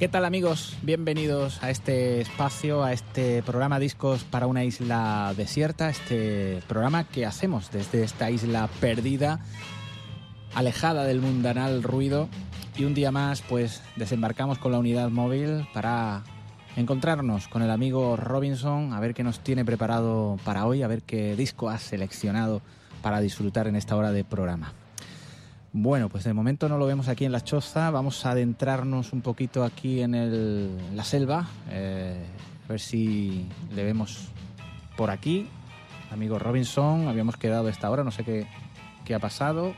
¿Qué tal, amigos? Bienvenidos a este espacio, a este programa Discos para una isla desierta, este programa que hacemos desde esta isla perdida, alejada del mundanal ruido, y un día más pues desembarcamos con la unidad móvil para encontrarnos con el amigo Robinson, a ver qué nos tiene preparado para hoy, a ver qué disco ha seleccionado para disfrutar en esta hora de programa. Bueno, pues de momento no lo vemos aquí en la choza. Vamos a adentrarnos un poquito aquí en la selva, a ver si le vemos por aquí. Amigo Robinson, habíamos quedado a esta hora, no sé qué ha pasado.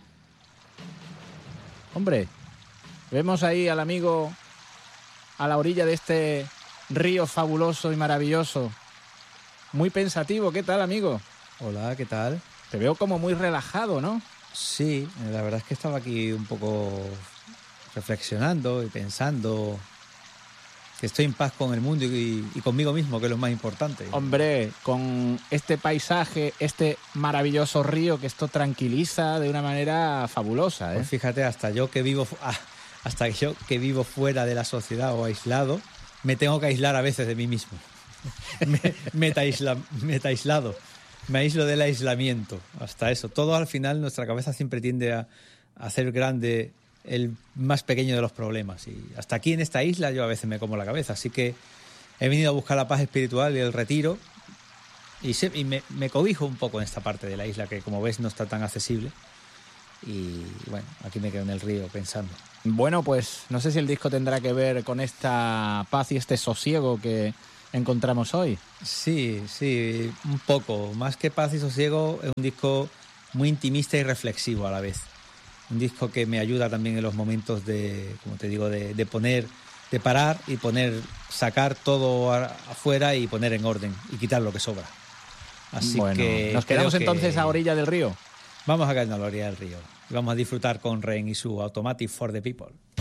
Hombre, vemos ahí al amigo a la orilla de este río fabuloso y maravilloso. Muy pensativo, ¿qué tal, amigo? Hola, ¿qué tal? Te veo como muy relajado, ¿no? Sí, la verdad es que estaba aquí un poco reflexionando y pensando que estoy en paz con el mundo y conmigo mismo, que es lo más importante. Hombre, con este paisaje, este maravilloso río, que esto tranquiliza de una manera fabulosa, ¿eh? Pues fíjate, hasta yo que vivo fuera de la sociedad o aislado, me tengo que aislar a veces de mí mismo. Meta-aislado. Me aíslo del aislamiento, hasta eso. Todo al final, nuestra cabeza siempre tiende a hacer grande el más pequeño de los problemas. Y hasta aquí en esta isla yo a veces me como la cabeza. Así que he venido a buscar la paz espiritual y el retiro. Y me cobijo un poco en esta parte de la isla que, como ves, no está tan accesible. Y bueno, aquí me quedo en el río pensando. Bueno, pues no sé si el disco tendrá que ver con esta paz y este sosiego que encontramos hoy. Sí, un poco. Más que paz y sosiego, es un disco muy intimista y reflexivo a la vez. Un disco que me ayuda también en los momentos de, como te digo, de parar y sacar todo afuera y poner en orden y quitar lo que sobra. Así bueno, que nos quedamos entonces a orilla del río. Vamos a quedarnos a la orilla del río y vamos a disfrutar con Ren y su Automatic for the People.